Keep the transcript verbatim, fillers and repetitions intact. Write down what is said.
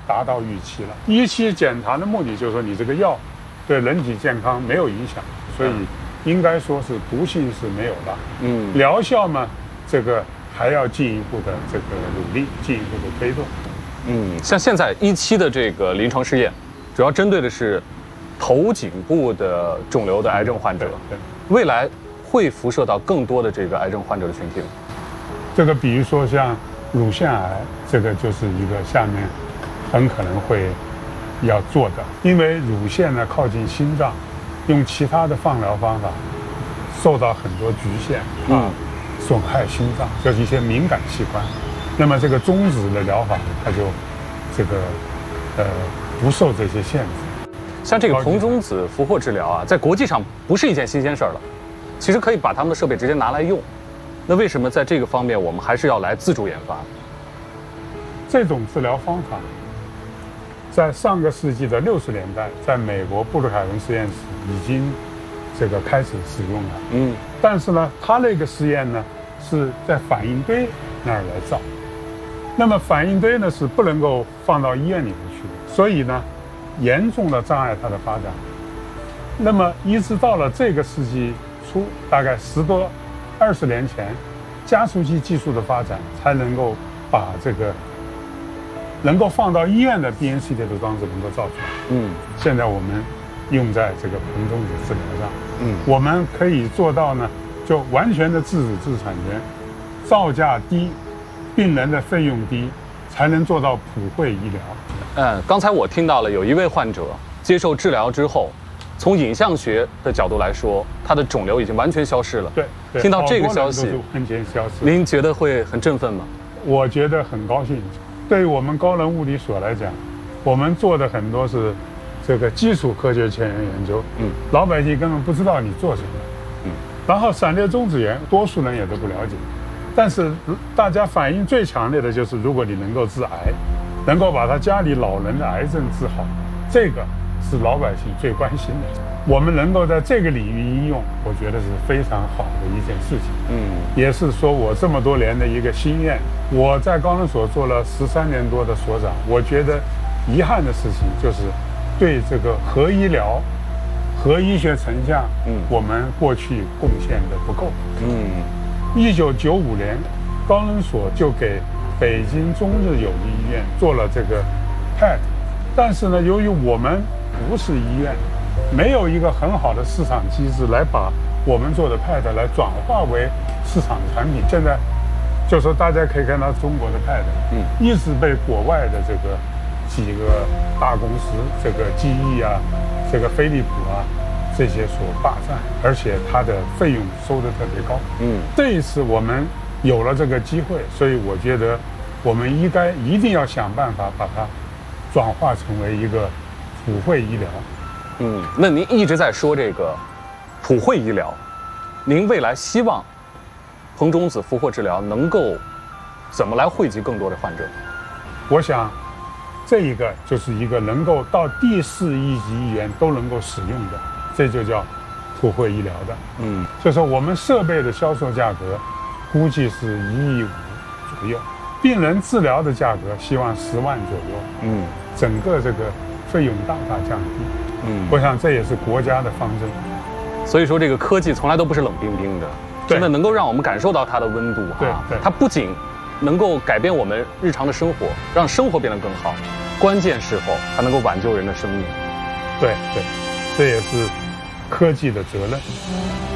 达到预期了。一期检查的目的就是说你这个药对人体健康没有影响，所以应该说是毒性是没有了。嗯，疗效嘛，这个还要进一步的这个努力，进一步的推动。 嗯，像现在一期的这个临床试验，主要针对的是头颈部的肿瘤的癌症患者。 对， 未来会辐射到更多的这个癌症患者的群体吗？ 这个比如说像乳腺癌，这个就是一个下面很可能会要做的，因为乳腺呢靠近心脏，用其他的放疗方法受到很多局限啊，损害心脏，就是一些敏感器官。那么这个中子的疗法，它就这个呃不受这些限制。 像这个硼中子俘获治疗啊，在国际上不是一件新鲜事儿了，其实可以把他们的设备直接拿来用。那为什么在这个方面我们还是要来自主研发？ 这种治疗方法在上个世纪的六十年代，在美国布鲁凯文实验室已经这个开始使用了。嗯，但是呢，他那个实验呢是在反应堆那儿来造，那么反应堆呢是不能够放到医院里面去的，所以呢，严重的障碍它的发展。那么一直到了这个世纪初，大概十多、二十年前，加速器技术的发展才能够把这个能够放到医院的 B N C T 的装置能够造出来。嗯，现在我们用在这个硼中子治疗上。嗯，我们可以做到呢，就完全的自主知识产权，造价低，病人的费用低，才能做到普惠医疗。 嗯，刚才我听到了有一位患者接受治疗之后，从影像学的角度来说，他的肿瘤已经完全消失了。 对，对， 听到这个消息， 完全消失。 您觉得会很振奋吗？ 我觉得很高兴。对于我们高能物理所来讲，我们做的很多是这个基础科学前沿研究，嗯，老百姓根本不知道你做什么，嗯，然后闪裂中子源，多数人也都不了解，但是大家反应最强烈的就是，如果你能够治癌，能够把他家里老人的癌症治好，这个是老百姓最关心的。我们能够在这个领域应用，我觉得是非常好的一件事情。嗯，也是说我这么多年的一个心愿。我在高能所做了十三年多的所长，我觉得遗憾的事情就是对这个核医疗、核医学成像，嗯，我们过去贡献的不够。嗯，一九九五年，高能所就给北京中日友谊医院做了这个 P E T， 但是呢，由于我们不是医院，没有一个很好的市场机制来把我们做的 P E T 来转化为市场产品。现在就说大家可以看到中国的 P E T， 嗯，一直被国外的这个几个大公司，这个机翼啊，这个飞利浦啊，这些所霸占，而且它的费用收得特别高。嗯，这一次我们有了这个机会，所以我觉得我们应该一定要想办法把它转化成为一个普惠医疗。 嗯，那您一直在说这个普惠医疗，您未来希望硼中子俘获治疗能够怎么来惠及更多的患者？ 我想，这一个就是一个能够到第四一级医院都能够使用的，这就叫普惠医疗的。嗯，就说我们设备的销售价格估计是一亿五左右，病人治疗的价格希望十万左右。嗯，整个这个费用大大降低。嗯，我想这也是国家的方针。 所以说，这个科技从来都不是冷冰冰的，真的能够让我们感受到它的温度啊。 对对， 它不仅能够改变我们日常的生活，让生活变得更好，关键时候还能够挽救人的生命。 对对，这也是科技的责任。